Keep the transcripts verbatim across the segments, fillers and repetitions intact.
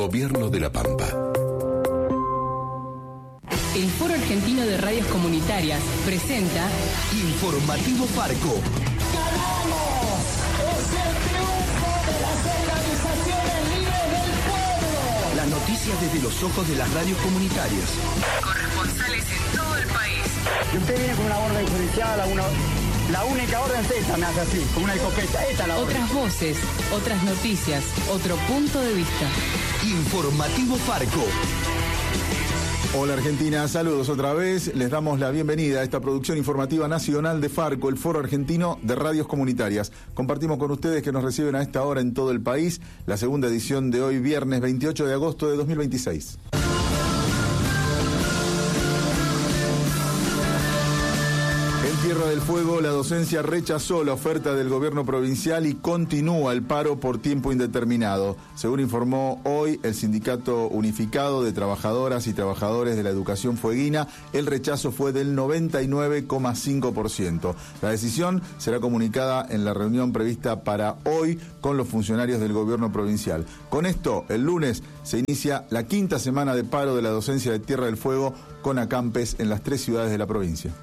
Gobierno de La Pampa. El Foro Argentino de Radios Comunitarias presenta Informativo Farco. ¡Ganamos! ¡Es el triunfo de las organizaciones libres del pueblo! Las noticias desde los ojos de las radios comunitarias. corresponsales en todo el país. Y usted viene con una orden judicial, a una, la única orden es esta, me hace así, con una escopeta. Esta es la orden. Otras voces, otras noticias, otro punto de vista. Informativo Farco. Hola Argentina, saludos otra vez. Les damos la bienvenida a esta producción informativa nacional de Farco, el Foro Argentino de Radios Comunitarias. Compartimos con ustedes que nos reciben a esta hora en todo el país la segunda edición de hoy, viernes veintiocho de agosto de dos mil veintiséis. En Tierra del Fuego, la docencia rechazó la oferta del gobierno provincial y continúa el paro por tiempo indeterminado. Según informó hoy el Sindicato Unificado de Trabajadoras y Trabajadores de la Educación Fueguina, el rechazo fue del noventa y nueve coma cinco por ciento. La decisión será comunicada en la reunión prevista para hoy con los funcionarios del gobierno provincial. Con esto, el lunes se inicia la quinta semana de paro de la docencia de Tierra del Fuego con acampes en las tres ciudades de la provincia.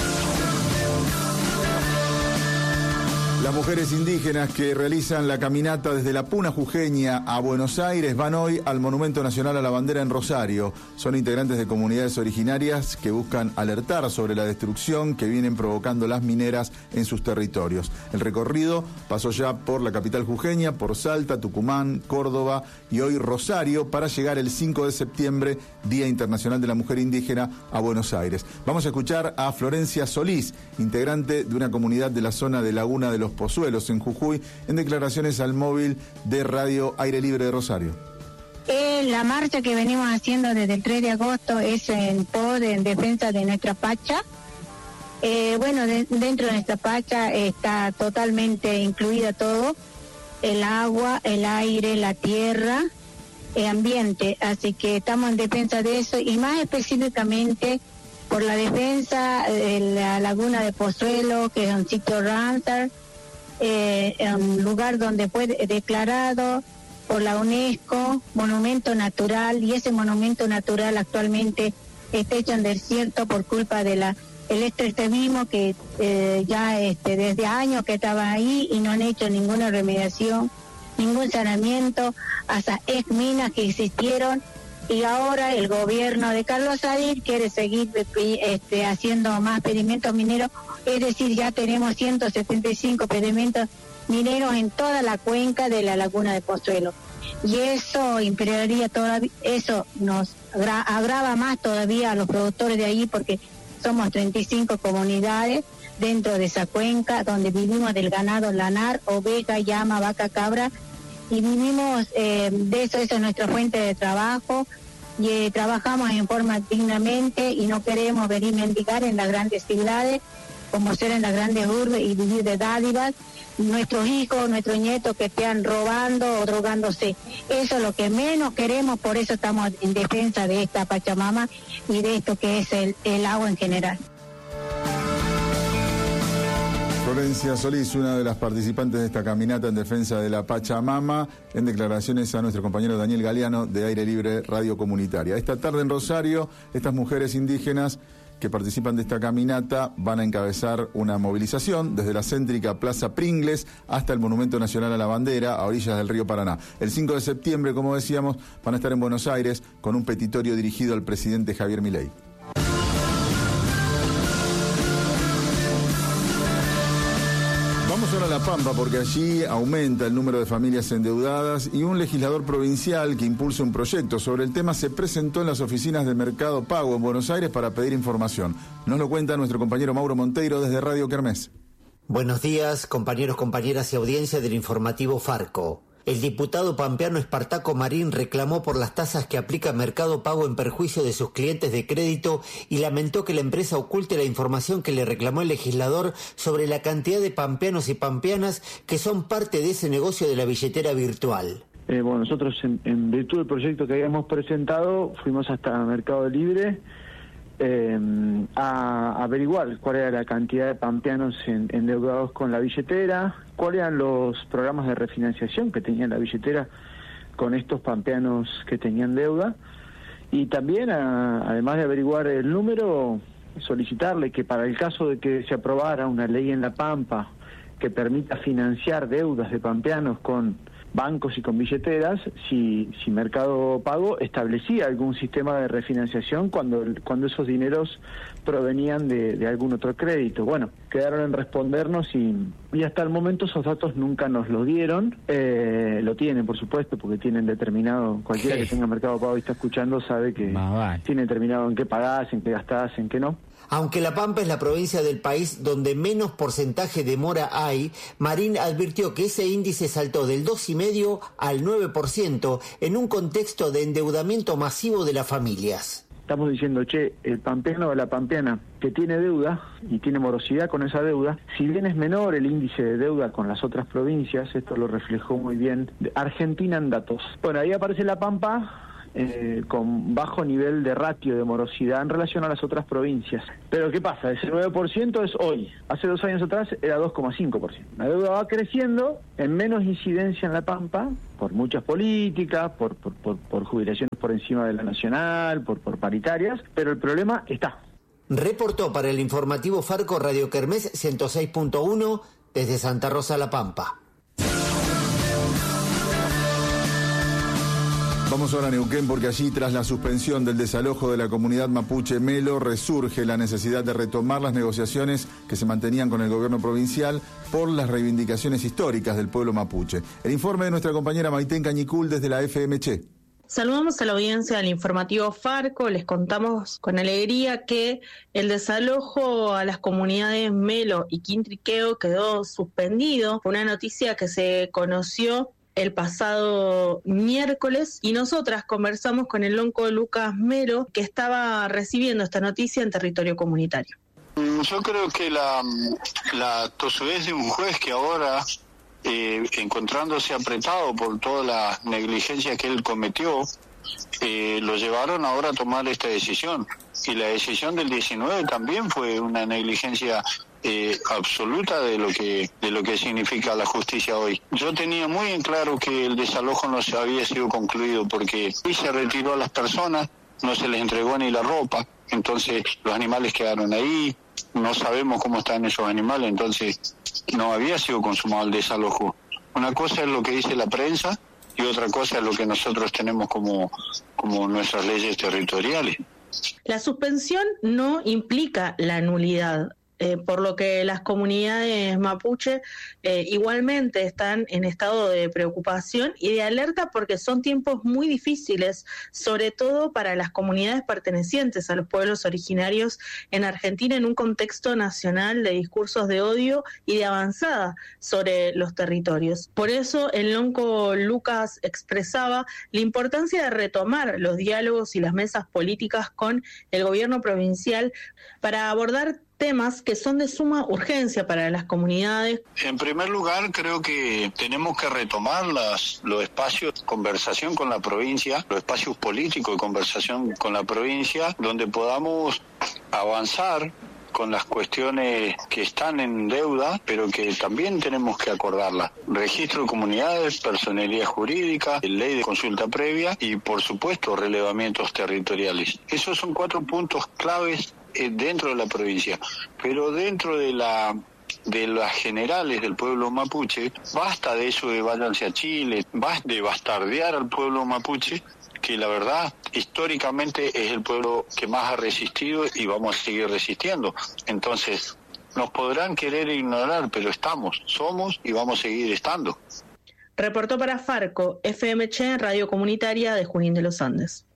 Las mujeres indígenas que realizan la caminata desde la Puna Jujeña a Buenos Aires van hoy al Monumento Nacional a la Bandera en Rosario. Son integrantes de comunidades originarias que buscan alertar sobre la destrucción que vienen provocando las mineras en sus territorios. El recorrido pasó ya por la capital jujeña, por Salta, Tucumán, Córdoba y hoy Rosario para llegar el cinco de septiembre, Día Internacional de la Mujer Indígena, a Buenos Aires. Vamos a escuchar a Florencia Solís, integrante de una comunidad de la zona de Laguna de los Pozuelos en Jujuy, en declaraciones al móvil de Radio Aire Libre de Rosario. Eh, la marcha que venimos haciendo desde el tres de agosto es en pos, en defensa de nuestra Pacha. Eh, bueno, de, dentro de nuestra Pacha está totalmente incluida todo, el agua, el aire, la tierra, el ambiente, así que estamos en defensa de eso y más específicamente por la defensa de la Laguna de Pozuelo, que es un sitio Ramsar, Eh, un lugar donde fue declarado por la UNESCO monumento natural, y ese monumento natural actualmente está hecho en desierto por culpa de la el extractivismo que eh, ya este, desde años que estaba ahí y no han hecho ninguna remediación, ningún saneamiento a esas ex minas que existieron, y ahora el gobierno de Carlos Sadir quiere seguir este, haciendo más pedimentos mineros. Es decir, ya tenemos ciento setenta y cinco pedimentos mineros en toda la cuenca de la Laguna de Pozuelo. Y eso impetraría todavía, eso nos agra agrava más todavía a los productores de ahí, porque somos treinta y cinco comunidades dentro de esa cuenca donde vivimos del ganado lanar, oveja, llama, vaca, cabra, y vivimos eh, de eso, eso es nuestra fuente de trabajo, y eh, trabajamos en forma dignamente y no queremos venir a mendigar en las grandes ciudades, como ser en las grandes urbes y vivir de dádivas, nuestros hijos, nuestros nietos que estén robando o drogándose. Eso es lo que menos queremos, por eso estamos en defensa de esta Pachamama y de esto que es el, el agua en general. Florencia Solís, una de las participantes de esta caminata en defensa de la Pachamama, en declaraciones a nuestro compañero Daniel Galeano de Aire Libre Radio Comunitaria. Esta tarde en Rosario, estas mujeres indígenas que participan de esta caminata van a encabezar una movilización desde la céntrica Plaza Pringles hasta el Monumento Nacional a la Bandera, a orillas del río Paraná. El cinco de septiembre, como decíamos, van a estar en Buenos Aires con un petitorio dirigido al presidente Javier Milei. Vamos ahora a La Pampa, porque allí aumenta el número de familias endeudadas y un legislador provincial que impulsa un proyecto sobre el tema se presentó en las oficinas de Mercado Pago en Buenos Aires para pedir información. Nos lo cuenta nuestro compañero Mauro Monteiro desde Radio Kermés. Buenos días, compañeros, compañeras y audiencia del informativo Farco. El diputado pampeano Espartaco Marín reclamó por las tasas que aplica Mercado Pago en perjuicio de sus clientes de crédito y lamentó que la empresa oculte la información que le reclamó el legislador sobre la cantidad de pampeanos y pampeanas que son parte de ese negocio de la billetera virtual. Eh, bueno, nosotros en, en virtud del proyecto que habíamos presentado fuimos hasta Mercado Libre eh, a averiguar cuál era la cantidad de pampeanos en, endeudados con la billetera, cuáles eran los programas de refinanciación que tenía la billetera con estos pampeanos que tenían deuda, y también, a, además de averiguar el número, solicitarle que para el caso de que se aprobara una ley en La Pampa que permita financiar deudas de pampeanos con bancos y con billeteras, si, si Mercado Pago establecía algún sistema de refinanciación cuando, cuando esos dineros provenían de, de algún otro crédito. Bueno, quedaron en respondernos y, y hasta el momento esos datos nunca nos los dieron. Eh, lo tienen, por supuesto, porque tienen determinado, cualquiera que tenga Mercado Pago y está escuchando sabe que vale. tiene determinado en qué pagás, en qué gastás, en qué no. Aunque La Pampa es la provincia del país donde menos porcentaje de mora hay, Marín advirtió que ese índice saltó del dos coma cinco por ciento al nueve por ciento en un contexto de endeudamiento masivo de las familias. Estamos diciendo, che, el pampeano o la pampeana que tiene deuda y tiene morosidad con esa deuda, si bien es menor el índice de deuda con las otras provincias, esto lo reflejó muy bien Argentina en datos. Bueno, ahí aparece La Pampa, Eh, con bajo nivel de ratio de morosidad en relación a las otras provincias. Pero ¿qué pasa? Ese nueve por ciento es hoy. Hace dos años atrás era dos coma cinco por ciento. La deuda va creciendo, en menos incidencia en La Pampa, por muchas políticas, por, por, por, por jubilaciones por encima de la nacional, por, por paritarias, pero el problema está. Reportó para el informativo Farco Radio Kermés ciento seis punto uno desde Santa Rosa, La Pampa. Vamos ahora a Neuquén porque allí, tras la suspensión del desalojo de la comunidad mapuche Melo, resurge la necesidad de retomar las negociaciones que se mantenían con el gobierno provincial por las reivindicaciones históricas del pueblo mapuche. El informe de nuestra compañera Maitén Cañicul desde la F M Che. Saludamos a la audiencia del informativo Farco. Les contamos con alegría que el desalojo a las comunidades Melo y Quintriqueo quedó suspendido. Una noticia que se conoció el pasado miércoles y nosotras conversamos con el lonco Lucas Melo, que estaba recibiendo esta noticia en territorio comunitario. Yo creo que la, la tosudez de un juez que ahora, eh, encontrándose apretado por toda la negligencia que él cometió, eh, lo llevaron ahora a tomar esta decisión. Y la decisión del diecinueve también fue una negligencia Eh, absoluta de lo que de lo que significa la justicia hoy. Yo tenía muy en claro que el desalojo no se había sido concluido porque hoy se retiró a las personas, no se les entregó ni la ropa, entonces los animales quedaron ahí, no sabemos cómo están esos animales, entonces no había sido consumado el desalojo. Una cosa es lo que dice la prensa y otra cosa es lo que nosotros tenemos como, como nuestras leyes territoriales. La suspensión no implica la nulidad. Eh, por lo que las comunidades mapuche eh, igualmente están en estado de preocupación y de alerta porque son tiempos muy difíciles, sobre todo para las comunidades pertenecientes a los pueblos originarios en Argentina, en un contexto nacional de discursos de odio y de avanzada sobre los territorios. Por eso el lonco Lucas expresaba la importancia de retomar los diálogos y las mesas políticas con el gobierno provincial para abordar temas que son de suma urgencia para las comunidades. En primer lugar, creo que tenemos que retomar las, los espacios de conversación con la provincia, los espacios políticos de conversación con la provincia, donde podamos avanzar con las cuestiones que están en deuda, pero que también tenemos que acordarlas. Registro de comunidades, personería jurídica, ley de consulta previa y, por supuesto, relevamientos territoriales. Esos son cuatro puntos claves dentro de la provincia, pero dentro de la de las generales del pueblo mapuche, basta de eso de váyanse a Chile, basta de bastardear al pueblo mapuche, que la verdad históricamente es el pueblo que más ha resistido y vamos a seguir resistiendo. Entonces, nos podrán querer ignorar, pero estamos, somos y vamos a seguir estando. Reportó para Farco, F M Che, Radio Comunitaria de Junín de los Andes.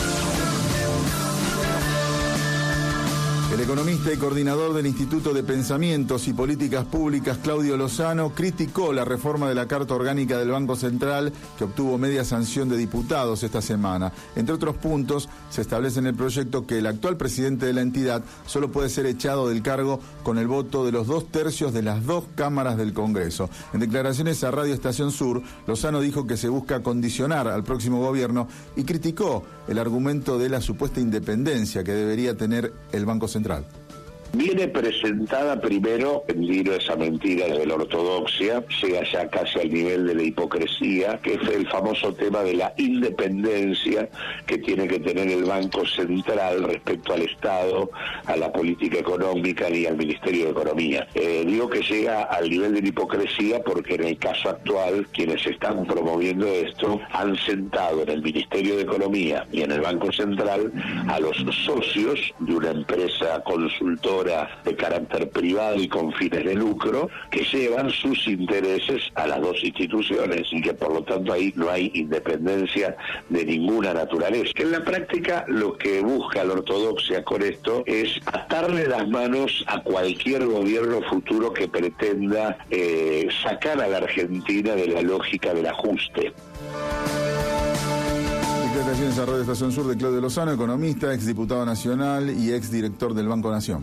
El economista y coordinador del Instituto de Pensamientos y Políticas Públicas, Claudio Lozano, criticó la reforma de la Carta Orgánica del Banco Central que obtuvo media sanción de diputados esta semana. Entre otros puntos, se establece en el proyecto que el actual presidente de la entidad solo puede ser echado del cargo con el voto de los dos tercios de las dos cámaras del Congreso. En declaraciones a Radio Estación Sur, Lozano dijo que se busca condicionar al próximo gobierno y criticó el argumento de la supuesta independencia que debería tener el Banco Central. Viene presentada primero, en vino esa mentira de la ortodoxia, llega ya casi al nivel de la hipocresía, que es el famoso tema de la independencia que tiene que tener el Banco Central respecto al Estado, a la política económica y al Ministerio de Economía. Eh, digo que llega al nivel de la hipocresía porque en el caso actual, quienes están promoviendo esto han sentado en el Ministerio de Economía y en el Banco Central a los socios de una empresa consultora de carácter privado y con fines de lucro que llevan sus intereses a las dos instituciones y que por lo tanto ahí no hay independencia de ninguna naturaleza. En la práctica lo que busca la ortodoxia con esto es atarle las manos a cualquier gobierno futuro que pretenda eh, sacar a la Argentina de la lógica del ajuste. Declaraciones a Radio Estación Sur de Claudio Lozano, economista, exdiputado nacional y exdirector del Banco Nación.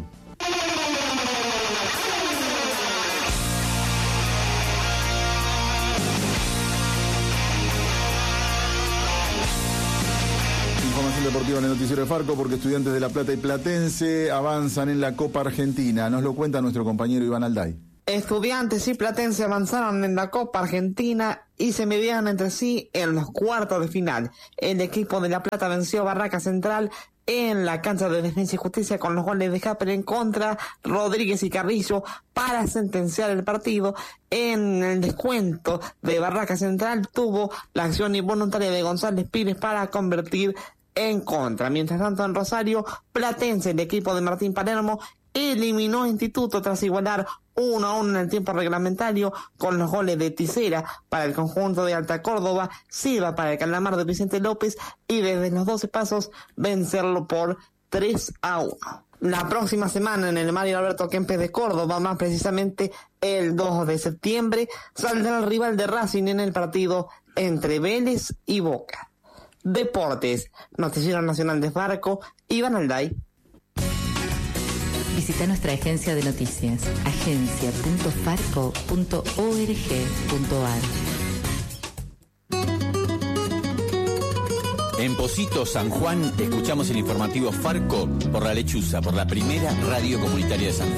Deportiva en el noticiero de Farco, porque Estudiantes de La Plata y Platense avanzan en la Copa Argentina. Nos lo cuenta nuestro compañero Iván Alday. Estudiantes y Platense avanzaron en la Copa Argentina y se midieron entre sí en los cuartos de final. El equipo de La Plata venció a Barraca Central en la cancha de Defensa y Justicia con los goles de Japper en contra, Rodríguez y Carrillo para sentenciar el partido. En el descuento de Barraca Central tuvo la acción involuntaria de González Pires para convertir en contra. Mientras tanto, en Rosario, Platense, el equipo de Martín Palermo, eliminó a Instituto tras igualar uno a uno en el tiempo reglamentario con los goles de Tisera para el conjunto de Alta Córdoba, Silva para el Calamar de Vicente López y desde los doce pasos vencerlo por tres a uno. La próxima semana en el Mario Alberto Kempes de Córdoba, más precisamente el dos de septiembre, saldrá el rival de Racing en el partido entre Vélez y Boca. Deportes, Noticiero Nacional de Farco, Iván Alday. Visita nuestra agencia de noticias, agencia punto farco punto org punto ar. En Pocito, San Juan, escuchamos el informativo Farco por La Lechuza, por la primera radio comunitaria de San Juan.